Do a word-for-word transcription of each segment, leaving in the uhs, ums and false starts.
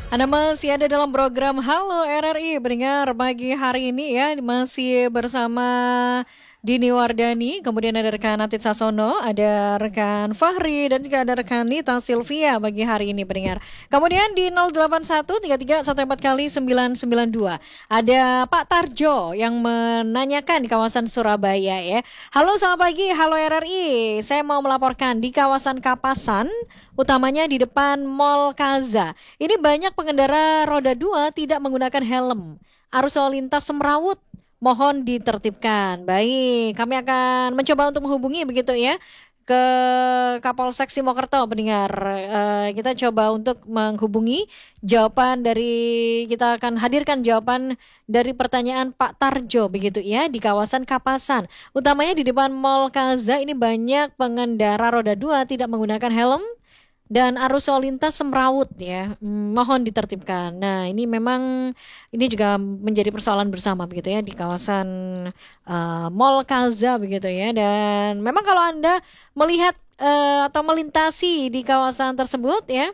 Anda masih ada dalam program Halo R R I pendengar pagi hari ini ya, masih bersama Dini Wardani, kemudian ada rekan Atit Sasono, ada rekan Fahri dan juga ada rekan Nita Silvia bagi hari ini pendengar. Kemudian di nol delapan satu tiga tiga satu empat kali sembilan sembilan dua ada Pak Tarjo yang menanyakan di kawasan Surabaya ya. Halo selamat pagi, halo R R I. Saya mau melaporkan di kawasan Kapasan, utamanya di depan Mall Kaza. Ini banyak pengendara roda dua tidak menggunakan helm. Arus lalu lintas semrawut. Mohon ditertibkan. Baik, kami akan mencoba untuk menghubungi begitu ya ke Kapolsek Simokerto pendengar. Eh, kita coba untuk menghubungi jawaban dari kita akan hadirkan jawaban dari pertanyaan Pak Tarjo begitu ya di kawasan Kapasan. Utamanya di depan Mall Kaza ini banyak pengendara roda dua tidak menggunakan helm dan arus lalu lintas semrawut ya. Hmm, mohon ditertibkan. Nah, ini memang ini juga menjadi persoalan bersama begitu ya di kawasan uh, Mall Kaza begitu ya. Dan memang kalau Anda melihat uh, atau melintasi di kawasan tersebut ya,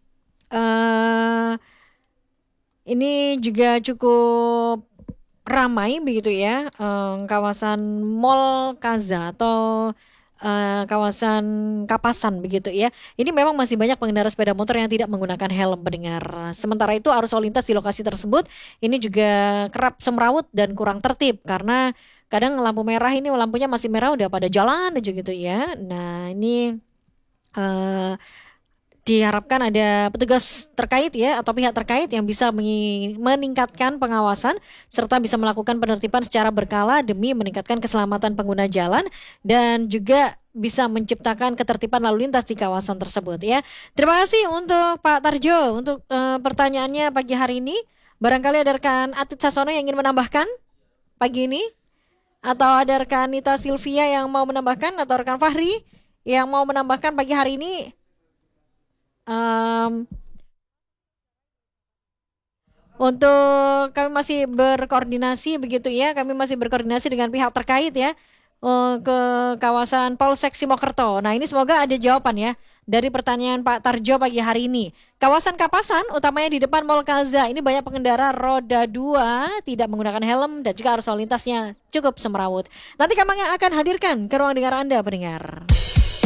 uh, ini juga cukup ramai begitu ya, uh, kawasan Mall Kaza atau uh, kawasan Kapasan begitu ya. Ini memang masih banyak pengendara sepeda motor yang tidak menggunakan helm pendengar. Sementara itu arus lalu lintas di lokasi tersebut ini juga kerap semrawut dan kurang tertib karena kadang lampu merah ini lampunya masih merah udah pada jalan aja gitu ya. Nah ini uh, diharapkan ada petugas terkait ya atau pihak terkait yang bisa meningkatkan pengawasan serta bisa melakukan penertiban secara berkala demi meningkatkan keselamatan pengguna jalan dan juga bisa menciptakan ketertiban lalu lintas di kawasan tersebut ya. Terima kasih untuk Pak Tarjo untuk uh, pertanyaannya pagi hari ini. Barangkali ada rekan Atit Sasono yang ingin menambahkan pagi ini atau ada rekan Nita Silvia yang mau menambahkan atau rekan Fahri yang mau menambahkan pagi hari ini. Um, untuk kami masih berkoordinasi begitu ya, kami masih berkoordinasi dengan pihak terkait ya uh, ke kawasan Polsek Simokerto. Nah ini semoga ada jawaban ya dari pertanyaan Pak Tarjo pagi hari ini. Kawasan Kapasan, utamanya di depan Mall Kaza, ini banyak pengendara roda dua tidak menggunakan helm dan juga arus lalu lintasnya cukup semrawut. Nanti kami akan hadirkan ke ruang dengar Anda pendengar.